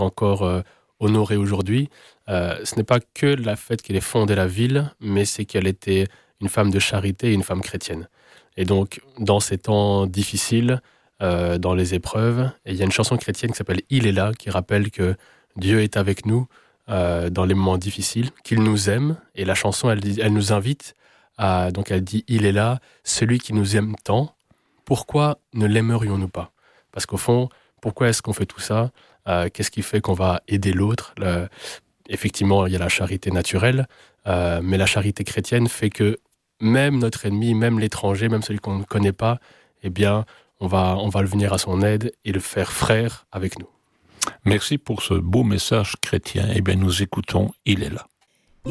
encore honorée aujourd'hui, ce n'est pas que le fait qu'elle ait fondé la ville, mais c'est qu'elle était une femme de charité et une femme chrétienne. Et donc, dans ces temps difficiles, dans les épreuves, et il y a une chanson chrétienne qui s'appelle « Il est là », qui rappelle que Dieu est avec nous dans les moments difficiles, qu'il nous aime. Et la chanson, elle nous invite à... Donc, elle dit « Il est là, celui qui nous aime tant. Pourquoi ne l'aimerions-nous pas ?» Parce qu'au fond, pourquoi est-ce qu'on fait tout ça ? Qu'est-ce qui fait qu'on va aider l'autre ? Effectivement, il y a la charité naturelle, mais la charité chrétienne fait que même notre ennemi, même l'étranger, même celui qu'on ne connaît pas, eh bien, on va le venir à son aide et le faire frère avec nous. Merci pour ce beau message chrétien. Eh bien, nous écoutons « Il est là ».